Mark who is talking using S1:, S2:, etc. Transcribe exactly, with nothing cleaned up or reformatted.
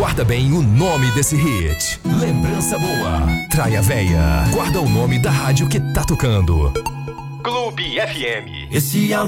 S1: Guarda bem o nome desse hit. Lembrança boa. Traia Véia. Guarda o nome da rádio que tá tocando. Clube F M.
S2: Esse